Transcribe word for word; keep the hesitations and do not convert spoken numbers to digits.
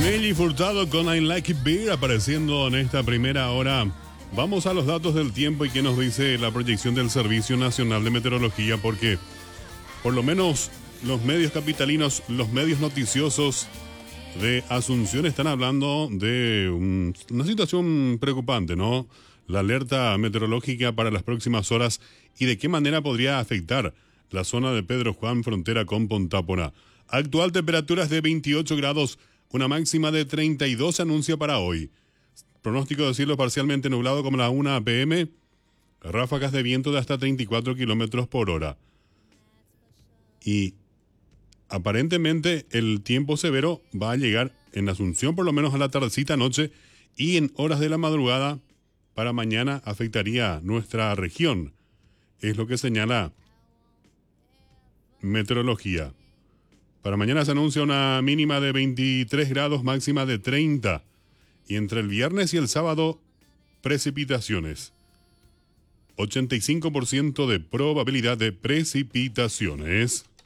Nelly Furtado con I Like It Beer apareciendo en esta primera hora. Vamos a los datos del tiempo y qué nos dice la proyección del Servicio Nacional de Meteorología, porque por lo menos los medios capitalinos, los medios noticiosos de Asunción están hablando de un, una situación preocupante, ¿no? La alerta meteorológica para las próximas horas y de qué manera podría afectar la zona de Pedro Juan, frontera con Pontápora. Actual temperatura es de veintiocho grados, una máxima de treinta y dos se anuncia para hoy. Pronóstico de cielo parcialmente nublado como la una pe eme, ráfagas de viento de hasta treinta y cuatro kilómetros por hora. Y aparentemente el tiempo severo va a llegar en Asunción por lo menos a la tardecita noche y en horas de la madrugada para mañana afectaría nuestra región. Es lo que señala meteorología. Para mañana se anuncia una mínima de veintitrés grados, máxima de treinta. Y entre el viernes y el sábado, precipitaciones. ochenta y cinco por ciento de probabilidad de precipitaciones.